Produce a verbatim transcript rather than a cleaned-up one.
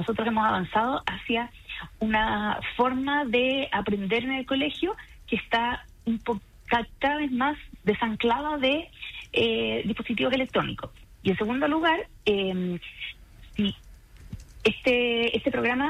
nosotros hemos avanzado hacia una forma de aprender en el colegio que está un poco cada vez más desanclada de eh, dispositivos electrónicos. Y en segundo lugar, eh, si este, este programa